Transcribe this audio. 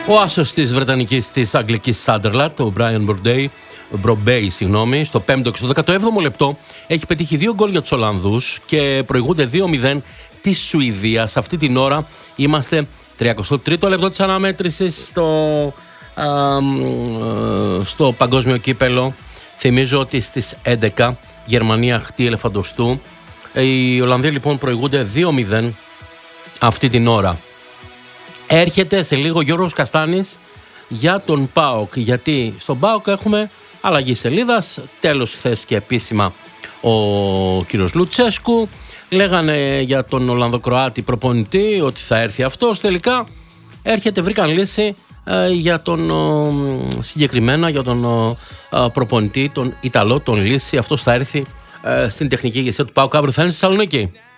Ο άσος της Βρετανικής της Αγγλικής Σάντερλαντ, ο Brian Brobbey, στο 5ο και στο 17ο λεπτό, έχει πετύχει 2 γκολ για τους Ολλανδούς και προηγούνται 2-0 τη Σουηδία. Σε αυτή την ώρα είμαστε 33ο λεπτό της αναμέτρησης στο παγκόσμιο κύπελο. Θυμίζω ότι στις 11 Γερμανία χτί Ελεφαντοστού. Οι Ολλανδοί λοιπόν προηγούνται 2-0 αυτή την ώρα. Έρχεται σε λίγο Γιώργος Καστάνης για τον ΠΑΟΚ, γιατί στον ΠΑΟΚ έχουμε αλλαγή σελίδας. Τέλος χθες και επίσημα ο κύριος Λουτσέσκου. Λέγανε για τον Ολλανδοκροάτη προπονητή ότι θα έρθει αυτός. Τελικά έρχεται, βρήκαν λύση για τον συγκεκριμένα για τον προπονητή, τον Ιταλό, τον Λύση. Αυτός θα έρθει στην τεχνική ηγεσία του ΠΑΟΚ αύριο, θα είναι στη Θεσσαλονίκη.